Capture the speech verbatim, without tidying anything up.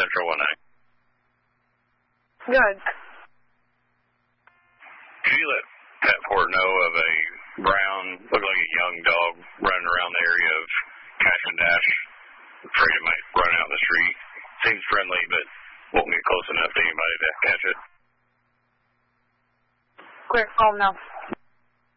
Central one A. Good. Could you let Pat Ford know of a brown, look like a young dog running around the area of Cash and Dash? Afraid it might run out in the street. Seems friendly, but won't get close enough to anybody to catch it. Clear call now.